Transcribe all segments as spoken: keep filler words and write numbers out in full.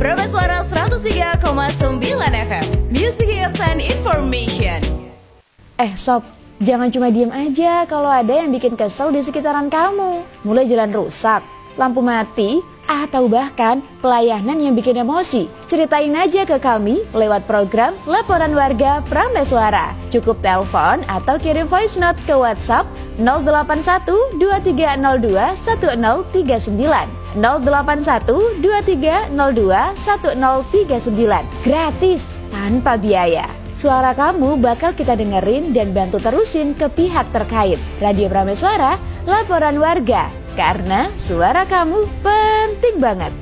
Prameswara seratus tiga koma sembilan F M, Music Hits and Information. Eh sob, jangan cuma diem aja kalau ada yang bikin kesel di sekitaran kamu. Mulai jalan rusak, lampu mati, atau bahkan pelayanan yang bikin emosi. Ceritain aja ke kami lewat program Laporan Warga Prameswara. Cukup telepon atau kirim voice note ke WhatsApp nol delapan satu dua tiga nol dua satu nol tiga sembilan nol delapan satu dua tiga nol dua satu nol tiga sembilan. Gratis, tanpa biaya. Suara kamu bakal kita dengerin dan bantu terusin ke pihak terkait. Radio Prameswara, Laporan Warga. Karena suara kamu penting banget.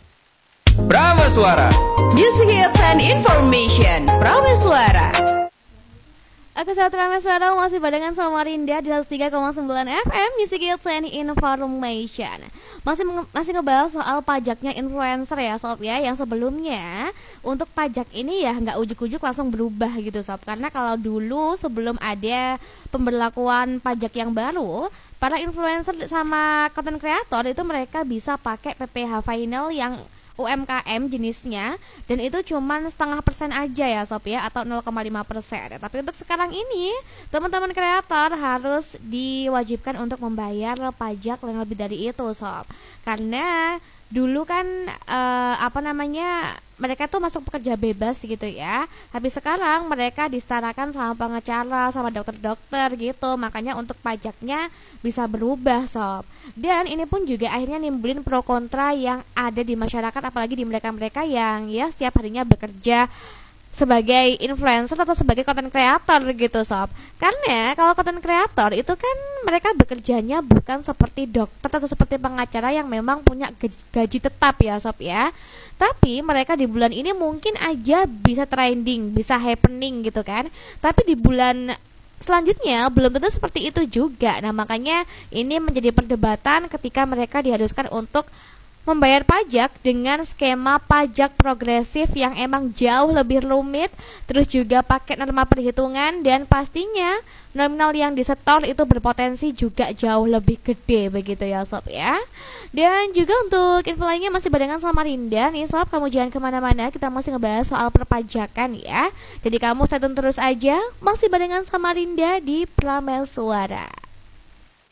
Prameswara, Music Hits and Information. Prameswara. Aku sahabat Prameswara masih barengan sama Rinda di seratus tiga koma sembilan F M Music Hits and Information. Masih masih ngebahas soal pajaknya influencer ya sob ya. Yang sebelumnya untuk pajak ini ya nggak ujuk-ujuk langsung berubah gitu sob. Karena kalau dulu sebelum ada pemberlakuan pajak yang baru, para influencer sama content creator itu mereka bisa pakai P P H final yang U M K M jenisnya, dan itu cuman setengah persen aja ya sob ya, atau nol koma lima persen. Tapi untuk sekarang ini teman-teman kreator harus diwajibkan untuk membayar pajak yang lebih dari itu sob. Karena dulu kan uh, apa namanya mereka tuh masuk pekerja bebas gitu ya, tapi sekarang mereka disetarakan sama pengacara sama dokter-dokter gitu, makanya untuk pajaknya bisa berubah sob. Dan ini pun juga akhirnya nimbulin pro kontra yang ada di masyarakat, apalagi di mereka-mereka yang ya setiap harinya bekerja sebagai influencer atau sebagai content creator gitu sob. Karena kalau content creator itu kan mereka bekerjanya bukan seperti dokter atau seperti pengacara yang memang punya gaji tetap ya sob ya. Tapi mereka di bulan ini mungkin aja bisa trending, bisa happening gitu kan. Tapi di bulan selanjutnya belum tentu seperti itu juga. Nah makanya ini menjadi perdebatan ketika mereka diharuskan untuk membayar pajak dengan skema pajak progresif yang emang jauh lebih rumit, terus juga pakai norma perhitungan, dan pastinya nominal yang disetor itu berpotensi juga jauh lebih gede begitu ya sob ya. Dan juga untuk info lainnya masih barengan sama Rinda nih sob, kamu jangan kemana-mana, kita masih ngebahas soal perpajakan ya. Jadi kamu stay tune terus aja, masih barengan sama Rinda di Prameswara.